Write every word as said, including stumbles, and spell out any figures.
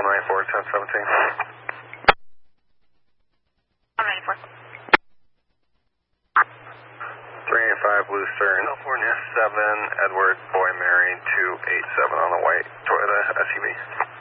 Tom ninety-four, ten seventeen. Tom ninety-four. three eighty-five Lucerne, California, seven, Edward, Boy Mary, two eight seven on the white Toyota S U V.